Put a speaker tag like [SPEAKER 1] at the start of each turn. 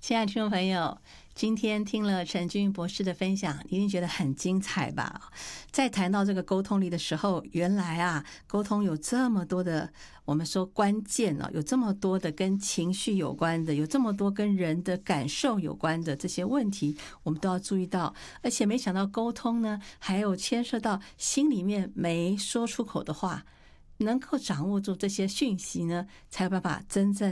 [SPEAKER 1] 亲爱的听众朋友，今天听了陈君博士的分享，一定觉得很精彩吧？在谈到这个沟通力的时候，原来啊，沟通有这么多的，我们说关键有这么多的跟情绪有关的，有这么多跟人的感受有关的这些问题，我们都要注意到。而且没想到沟通呢，还有牵涉到心里面没说出口的话。能够掌握住这些讯息呢，才有办法真正